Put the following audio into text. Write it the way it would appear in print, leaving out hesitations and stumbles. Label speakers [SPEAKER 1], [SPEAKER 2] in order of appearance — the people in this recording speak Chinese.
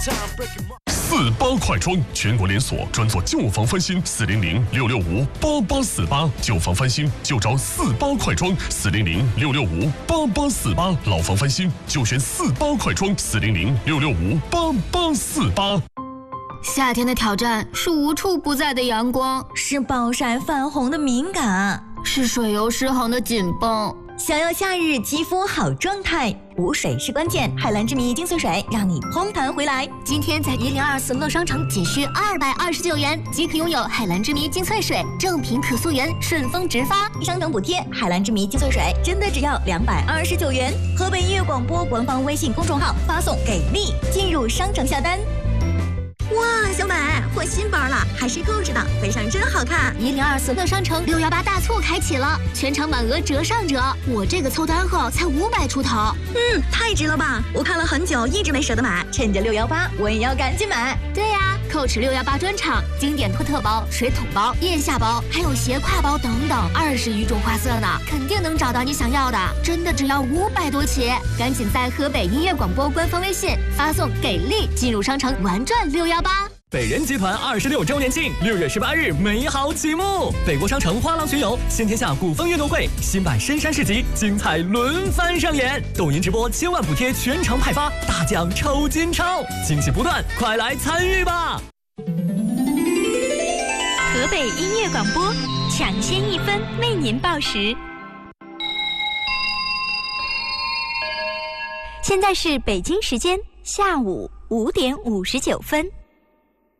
[SPEAKER 1] 48快装，全国连锁，专做旧房翻新，400-665-8848，旧房翻新就找48快装，400-665-8848，老房翻新就选48快装，400-665-8848。
[SPEAKER 2] 夏天的挑战是无处不在的阳光，
[SPEAKER 3] 是暴晒泛红的敏感，
[SPEAKER 2] 是水油失衡的紧绷。
[SPEAKER 3] 想要夏日肌肤好状态，补水是关键。海蓝之谜精粹水让你嘭弹回来。
[SPEAKER 2] 今天在1024乐商城仅需229元即可拥有海蓝之谜精粹水，正品可溯源，顺丰直发，
[SPEAKER 3] 商城补贴。海蓝之谜精粹水真的只要229元。河北音乐广播官方微信公众号发送给力进入商城下单。哇，小美换新包了，还是购置的，背上真好看。
[SPEAKER 2] 1024乐商城618大促开启了，全场满额折上折，我这个凑单后才500出头。
[SPEAKER 3] 太值了吧！我看了很久，一直没舍得买，趁着618，我也要赶紧买。
[SPEAKER 2] 对呀，Coach 618专场，经典托特包、水桶包、腋下包，还有斜挎包等等，20余种花色呢，肯定能找到你想要的。真的只要500多起，赶紧在河北音乐广播官方微信发送给力进入商城玩转618。
[SPEAKER 4] 北人集团26周年庆，6月18日美好启幕！北国商城花廊巡游，先天下股份运动会，新版深山市集，精彩轮番上演。抖音直播千万补贴全场派发，大奖抽金钞，惊喜不断，快来参与吧！
[SPEAKER 5] 河北音乐广播，抢先1分为您报时。现在是北京时间下午5点59分。